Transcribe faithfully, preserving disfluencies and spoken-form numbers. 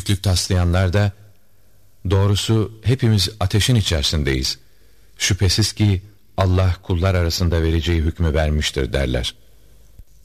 büyüklük taslayanlar da, doğrusu hepimiz ateşin içerisindeyiz. Şüphesiz ki Allah kullar arasında vereceği hükmü vermiştir derler.